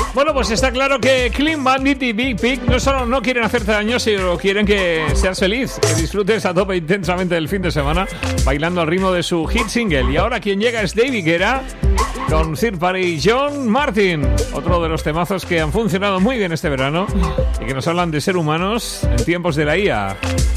Bueno, pues está claro que Clean Bandit y Big Pig no solo no quieren hacerte daño, sino quieren que seas feliz, que disfrutes a tope intensamente del fin de semana, bailando al ritmo de su hit single. Y ahora quien llega es David Guetta con Third Party y John Martin, otro de los temazos que han funcionado muy bien este verano y que nos hablan de ser humanos en tiempos de la IA.